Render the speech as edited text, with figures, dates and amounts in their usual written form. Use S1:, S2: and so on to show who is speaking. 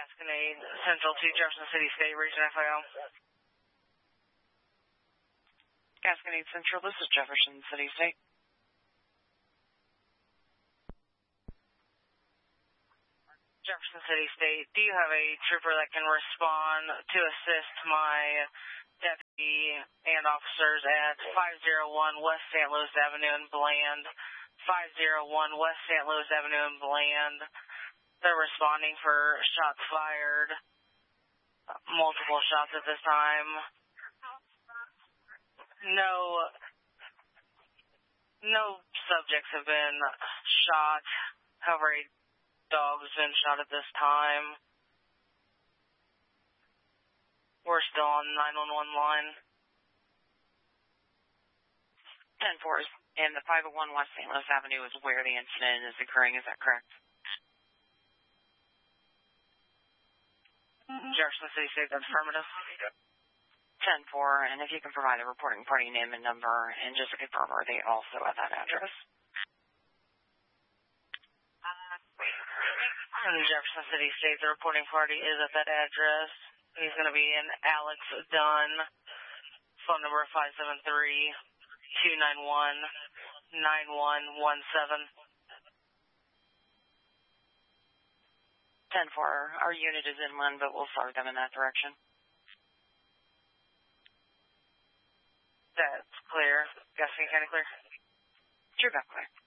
S1: Gasconade Central to Jefferson City State, Region FIO.
S2: Gasconade Central, this is Jefferson City State.
S1: Jefferson City State, do you have a trooper that can respond to assist my deputy and officers at 501 West St. Louis Avenue in Bland? 501 West St. Louis Avenue in Bland. They're responding for shots fired. Multiple shots at this time. No subjects have been shot. However, a dog's been shot at this time. We're still on the 911 line.
S2: 10-4, and the 501 West St. Louis Avenue is where the incident is occurring, is that correct?
S1: Jefferson City State, that's affirmative.
S2: 10-4, and if you can provide the reporting party name and number, and just to confirm, are they also at that address?
S1: In Jefferson City State, the reporting party is at that address. He's going to be in Alex Dunn. Phone number 573-291-9117.
S2: 10-4, our unit is inland, but we'll start them in that direction.
S1: That's clear. Gaston County clear?
S2: True, clear.